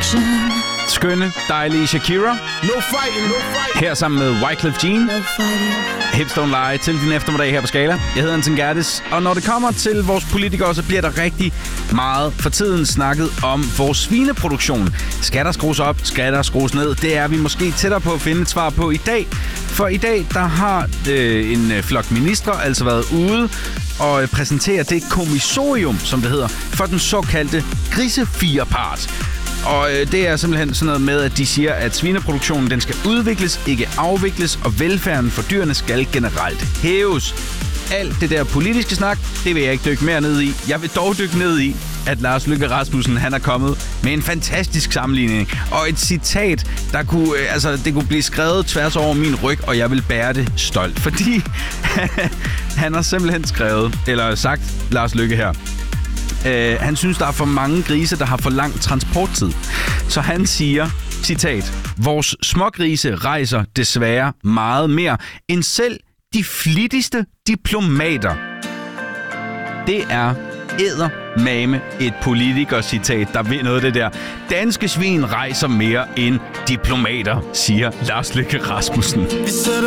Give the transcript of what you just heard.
Skønne, dejlige Shakira. No fighting, no fighting. Her sammen med Wyclef Jean. Hips Don't Lie til din eftermiddag her på Skala. Jeg hedder Anton Gerdes, og når det kommer til vores politikere, så bliver der rigtig meget for tiden snakket om vores svineproduktion. Skal der skrues op? Skal der skrues ned? Det er vi måske tættere på at finde et svar på i dag. For i dag, der har en flok ministre altså været ude og præsentere det kommissorium, som det hedder, for den såkaldte grisefirepart. Og det er simpelthen sådan noget med, at de siger, at svineproduktionen den skal udvikles, ikke afvikles, og velfærden for dyrene skal generelt hæves. Alt det der politiske snak, det vil jeg ikke dykke mere ned i. Jeg vil dog dykke ned i, at Lars Løkke Rasmussen han er kommet med en fantastisk sammenligning. Og et citat, der kunne, det kunne blive skrevet tværs over min ryg, og jeg vil bære det stolt. Fordi han har simpelthen skrevet, eller sagt Lars Løkke her, han synes, der er for mange grise, der har for lang transporttid. Så han siger, citat, vores smågrise rejser desværre meget mere end selv de flittigste diplomater. Det er eddermame et politikercitat, der ved noget af det der. Danske svin rejser mere end diplomater, siger Lars Løkke Rasmussen.